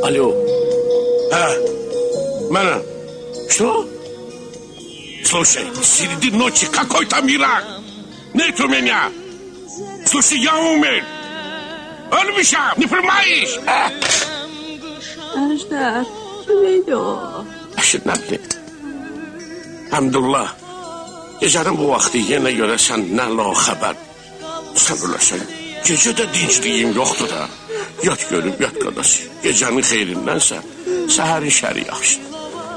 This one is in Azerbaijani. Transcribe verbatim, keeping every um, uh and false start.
Alo. Ha, mənəm. Что? Слушай, среди ночи какой-то мирак. Нет у меня. Слушай, я умер. Ölmüşəm, не понимаешь? Əjdər, kimeydi o? Əşid nə bilim. Həmdullah, gecənin bu vaxtı yenə görəsən nə la xəbər. Sən öləsən, gecə də dincliyim yoxdur da. Yat görüb, yat qardaş. Gecənin xeyrindənsə, səhərin şəri yaxşıdır.